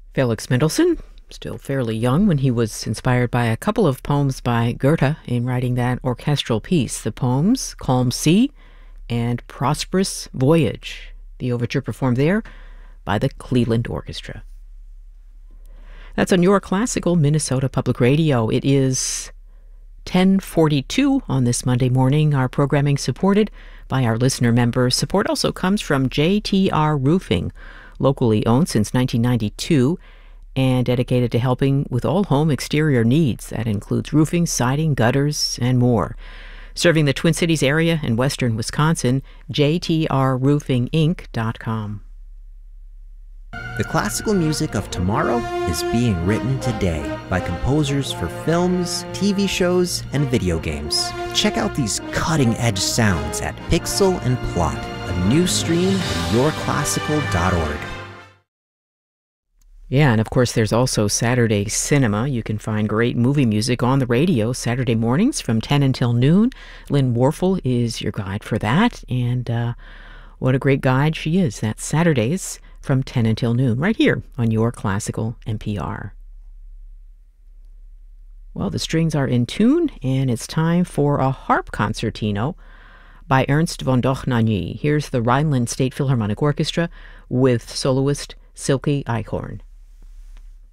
Felix Mendelssohn, still fairly young when he was inspired by a couple of poems by Goethe in writing that orchestral piece. The poems, Calm Sea and Prosperous Voyage. The overture performed there by the Cleveland Orchestra. That's on your classical Minnesota Public Radio. It is 10:42 on this Monday morning. Our programming supported by our listener members. Support also comes from JTR Roofing, locally owned since 1992 and dedicated to helping with all home exterior needs. That includes roofing, siding, gutters, and more. Serving the Twin Cities area and western Wisconsin, jtrroofinginc.com. The classical music of tomorrow is being written today by composers for films, TV shows, and video games. Check out these cutting-edge sounds at Pixel and Plot, a new stream at yourclassical.org. Yeah, and of course there's also Saturday Cinema. You can find great movie music on the radio Saturday mornings from 10 until noon. Lynn Warfel is your guide for that, and what a great guide she is. That's Saturdays from 10 until noon, right here on your classical NPR. Well, the strings are in tune, and it's time for a harp concertino by Ernst von Dohnanyi. Here's the Rhineland State Philharmonic Orchestra with soloist Silke Eichhorn.